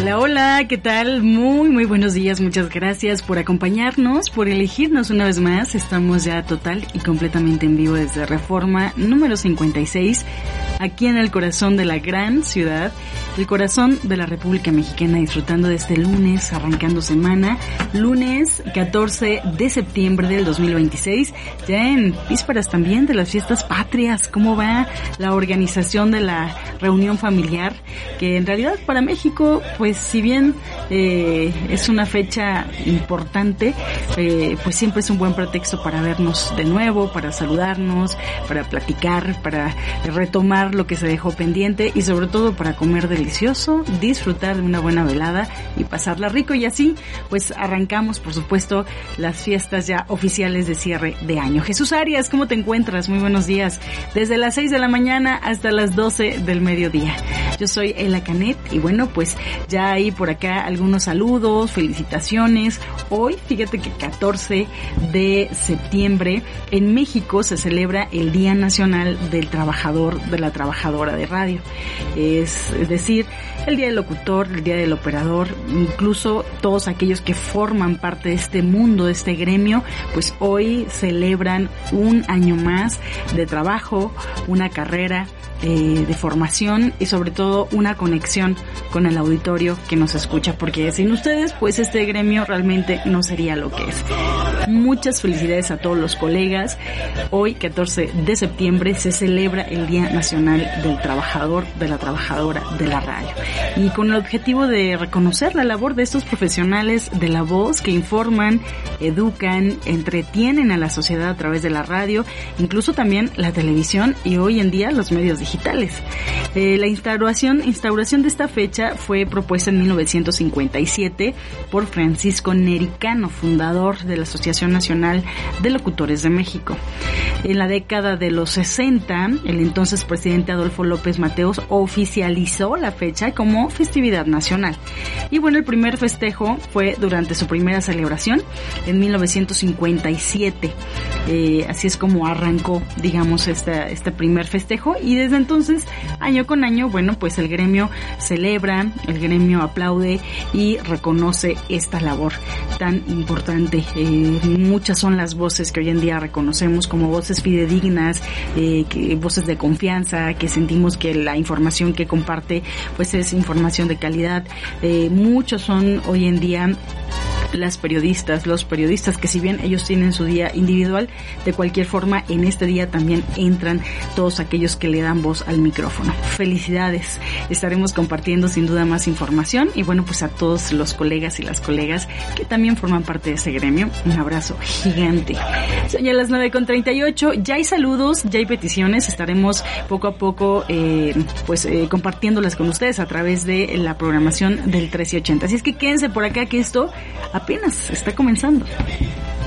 Hola, hola, ¿qué tal? Muy buenos días, muchas gracias por acompañarnos, por elegirnos una vez más. Estamos ya total y completamente en vivo desde Reforma número 56, aquí en el corazón de la gran ciudad, el corazón de la República Mexicana, disfrutando de este lunes, arrancando semana, lunes 14 de septiembre del 2026, ya en vísperas también de las fiestas patrias. ¿Cómo va la organización de la reunión familiar? Que en realidad para México, pues si bien es una fecha importante, pues siempre es un buen pretexto para vernos de nuevo, para saludarnos, para platicar, para retomar lo que se dejó pendiente y sobre todo para comer delicioso, disfrutar de una buena velada y pasarla rico. Y así pues arrancamos, por supuesto, las fiestas ya oficiales de cierre de año. Jesús Arias, ¿cómo te encuentras? Muy buenos días. Desde las 6 de la mañana hasta las 12 del mediodía. Yo soy Ela Canet y bueno, pues ya hay por acá algunos saludos, felicitaciones. Hoy, fíjate que 14 de septiembre en México se celebra el Día Nacional del Trabajador, de la Trabajadora de Radio. Es decir, el Día del Locutor, el Día del Operador, incluso todos aquellos que forman parte de este mundo, de este gremio, pues hoy celebran un año más de trabajo, una carrera de formación y sobre todo una conexión con el auditorio que nos escucha, porque sin ustedes pues este gremio realmente no sería lo que es. Muchas felicidades a todos los colegas. Hoy 14 de septiembre se celebra el Día Nacional del Trabajador, de la Trabajadora de la Radio, y con el objetivo de reconocer la labor de estos profesionales de la voz que informan, educan, entretienen a la sociedad a través de la radio, incluso también la televisión y hoy en día los medios digitales. La instauración de esta fecha fue propuesta en 1957 por Francisco Nericano, fundador de la Asociación Nacional de Locutores de México. En la década de los 60, el entonces presidente Adolfo López Mateos oficializó la fecha como festividad nacional. Y bueno, el primer festejo fue durante su primera celebración en 1957. Así es como arrancó, digamos, este primer festejo, y desde entonces, año con año, bueno, pues el gremio celebra, el gremio aplaude y reconoce esta labor tan importante. Muchas son las voces que hoy en día reconocemos como voces fidedignas, voces de confianza, que sentimos que la información que comparte pues es información de calidad. Muchos son hoy en día los periodistas que si bien ellos tienen su día individual, de cualquier forma en este día también entran todos aquellos que le dan voz al micrófono. Felicidades, estaremos compartiendo sin duda más información y bueno, pues a todos los colegas y las colegas que también forman parte de ese gremio, un abrazo gigante. Son ya las 9:38, ya hay saludos, ya hay peticiones, estaremos poco a poco compartiéndolas con ustedes a través de la programación del 1380, así es que quédense por acá que esto apenas está comenzando.